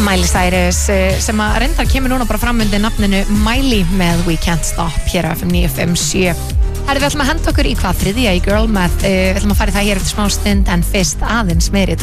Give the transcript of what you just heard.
Miley Cyrus sem að reyndar kemur núna bara fram undir nafninu Miley með We Can't Stop hér á FM 957. Herðu, við ætlum að henda okkur í hvað þriðja í Girl Math. Við ætlum að fara í það hér eftir smá stund en fyrst aðeins meiri